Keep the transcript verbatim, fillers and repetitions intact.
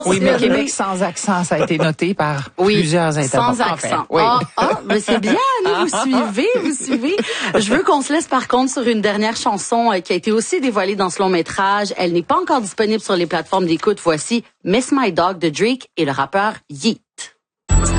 Oui, mais Québec sans accent, ça a été noté par oui, plusieurs intervenants. Sans accent. Enfin, oui. Ah, ah, mais c'est bien, Annie, vous suivez, vous suivez. Je veux qu'on se laisse par contre sur une dernière chanson qui a été aussi dévoilée dans ce long métrage. Elle n'est pas encore disponible sur les plateformes d'écoute. Voici Miss My Dog de Drake et le rappeur Yeat.